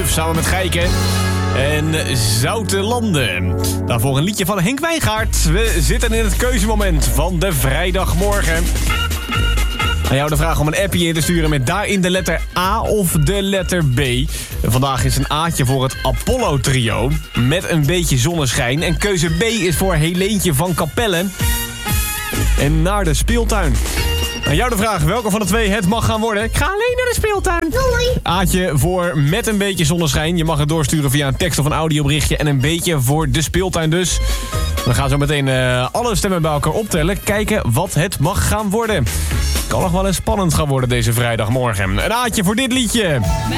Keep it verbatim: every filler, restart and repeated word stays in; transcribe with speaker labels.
Speaker 1: samen met Gijken. En Zoute Landen. Daarvoor een liedje van Henk Wijngaard. We zitten in het keuzemoment van de vrijdagmorgen. Aan jou de vraag om een appje in te sturen met daarin de letter A of de letter B. Vandaag is een A'tje voor het Apollo-trio. Met een beetje zonneschijn. En keuze B is voor Helentje van Capelle. En naar de speeltuin. Aan jou de vraag welke van de twee het mag gaan worden. Ik ga alleen naar de speeltuin.
Speaker 2: Doei.
Speaker 1: Aatje voor met een beetje zonneschijn. Je mag het doorsturen via een tekst of een audioberichtje. En een beetje voor de speeltuin dus. We gaan zo meteen uh, alle stemmen bij elkaar optellen. Kijken wat het mag gaan worden. Kan nog wel eens spannend gaan worden deze vrijdagmorgen. Een Aatje voor dit liedje.